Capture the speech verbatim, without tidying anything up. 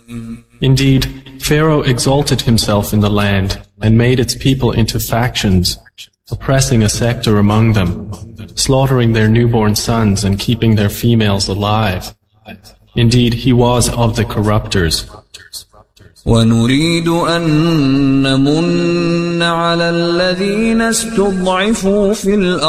Indeed, Pharaoh exalted himself in the land and made its people into factions, oppressing a sector among them, slaughtering their newborn sons and keeping their females alive. Indeed, he was of the corrupters. ونريد أن نمن على الذين استضعفوا في الأرض